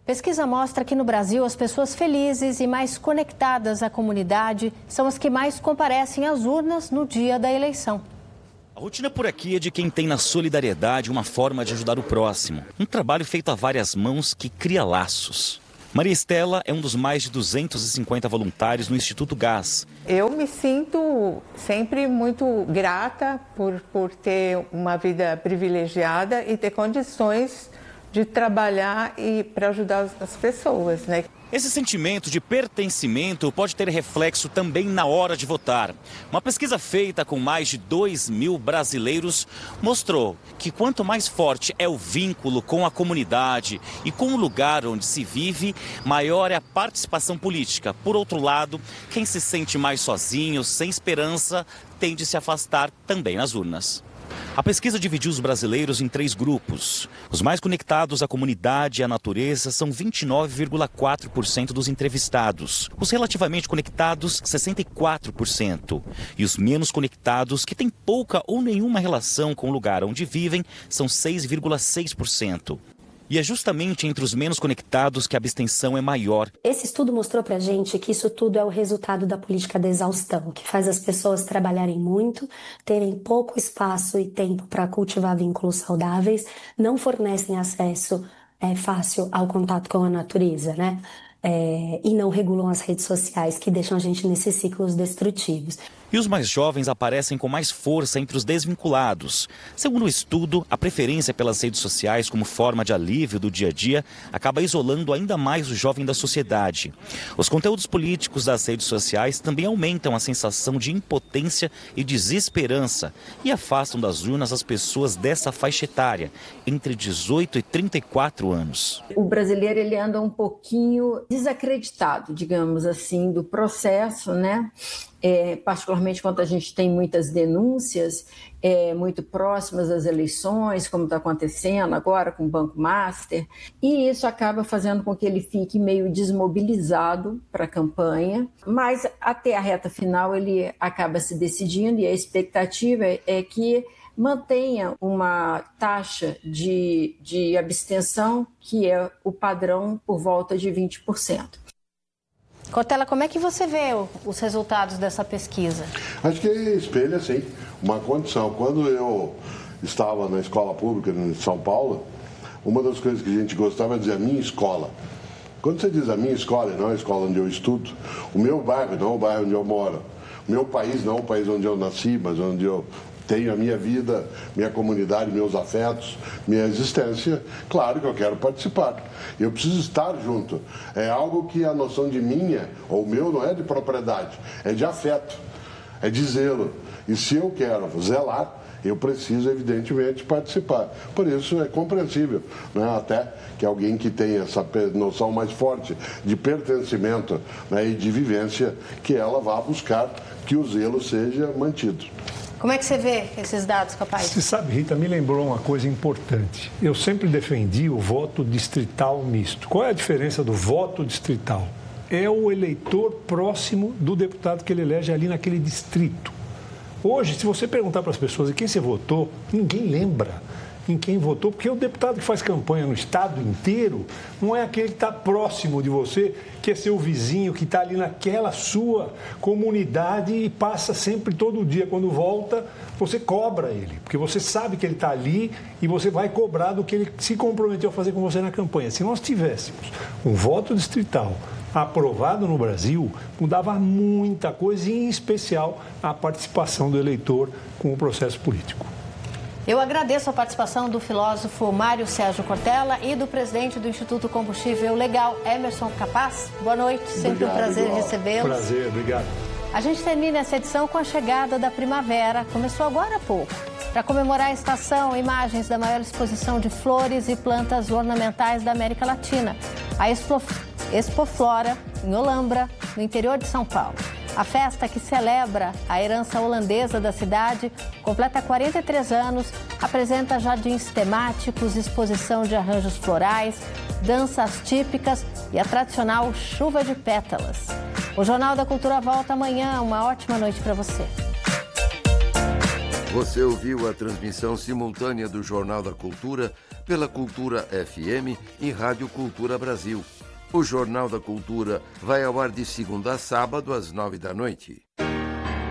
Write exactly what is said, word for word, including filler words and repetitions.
Pesquisa mostra que no Brasil as pessoas felizes e mais conectadas à comunidade são as que mais comparecem às urnas no dia da eleição. A rotina por aqui é de quem tem na solidariedade uma forma de ajudar o próximo. Um trabalho feito a várias mãos que cria laços. Maria Estela é um dos mais de duzentos e cinquenta voluntários no Instituto Gás. Eu me sinto sempre muito grata por, por ter uma vida privilegiada e ter condições de trabalhar e para ajudar as pessoas, né? Esse sentimento de pertencimento pode ter reflexo também na hora de votar. Uma pesquisa feita com mais de dois mil brasileiros mostrou que quanto mais forte é o vínculo com a comunidade e com o lugar onde se vive, maior é a participação política. Por outro lado, quem se sente mais sozinho, sem esperança, tende a se afastar também nas urnas. A pesquisa dividiu os brasileiros em três grupos. Os mais conectados à comunidade e à natureza são vinte e nove vírgula quatro por cento dos entrevistados. Os relativamente conectados, sessenta e quatro por cento. E os menos conectados, que têm pouca ou nenhuma relação com o lugar onde vivem, são seis vírgula seis por cento. E é justamente entre os menos conectados que a abstenção é maior. Esse estudo mostrou pra gente que isso tudo é o resultado da política da exaustão, que faz as pessoas trabalharem muito, terem pouco espaço e tempo para cultivar vínculos saudáveis, não fornecem acesso é, fácil ao contato com a natureza, né? É, e não regulam as redes sociais, que deixam a gente nesses ciclos destrutivos. E os mais jovens aparecem com mais força entre os desvinculados. Segundo o estudo, a preferência pelas redes sociais como forma de alívio do dia a dia acaba isolando ainda mais o jovem da sociedade. Os conteúdos políticos das redes sociais também aumentam a sensação de impotência e desesperança e afastam das urnas as pessoas dessa faixa etária, entre dezoito e trinta e quatro anos. O brasileiro ele anda um pouquinho desacreditado, digamos assim, do processo, né? É, particularmente quando a gente tem muitas denúncias é, muito próximas das eleições, como está acontecendo agora com o Banco Master, e isso acaba fazendo com que ele fique meio desmobilizado para a campanha, mas até a reta final ele acaba se decidindo, e a expectativa é, é que mantenha uma taxa de, de abstenção que é o padrão por volta de vinte por cento. Cortella, como é que você vê os resultados dessa pesquisa? Acho que espelha, sim, uma condição. Quando eu estava na escola pública em São Paulo, uma das coisas que a gente gostava é dizer a minha escola. Quando você diz a minha escola, não a escola onde eu estudo, o meu bairro, não o bairro onde eu moro, o meu país, não o país onde eu nasci, mas onde eu tenho a minha vida, minha comunidade, meus afetos, minha existência, claro que eu quero participar. Eu preciso estar junto. É algo que a noção de minha ou meu não é de propriedade, é de afeto, é de zelo. E se eu quero zelar, eu preciso, evidentemente, participar. Por isso é compreensível, né? Até que alguém que tenha essa noção mais forte de pertencimento, né, e de vivência, que ela vá buscar que o zelo seja mantido. Como é que você vê esses dados, capaz? Você sabe, Rita, me lembrou uma coisa importante. Eu sempre defendi o voto distrital misto. Qual é a diferença do voto distrital? É o eleitor próximo do deputado que ele elege ali naquele distrito. Hoje, se você perguntar para as pessoas em quem você votou, ninguém lembra em quem votou, porque o deputado que faz campanha no estado inteiro não é aquele que está próximo de você, que é seu vizinho, que está ali naquela sua comunidade e passa sempre, todo dia. Quando volta, você cobra ele, porque você sabe que ele está ali e você vai cobrar do que ele se comprometeu a fazer com você na campanha. Se nós tivéssemos um voto distrital aprovado no Brasil, mudava muita coisa, e em especial a participação do eleitor com o processo político. Eu agradeço a participação do filósofo Mário Sérgio Cortella e do presidente do Instituto Combustível Legal, Emerson Capaz. Boa noite, sempre obrigado, um prazer recebê-los. Prazer, obrigado. A gente termina essa edição com a chegada da primavera, começou agora há pouco. Para comemorar a estação, imagens da maior exposição de flores e plantas ornamentais da América Latina, a Expo, Expoflora, em Olambra, no interior de São Paulo. A festa, que celebra a herança holandesa da cidade, completa quarenta e três anos, apresenta jardins temáticos, exposição de arranjos florais, danças típicas e a tradicional chuva de pétalas. O Jornal da Cultura volta amanhã. Uma ótima noite para você. Você ouviu a transmissão simultânea do Jornal da Cultura pela Cultura F M e Rádio Cultura Brasil. O Jornal da Cultura vai ao ar de segunda a sábado às nove da noite.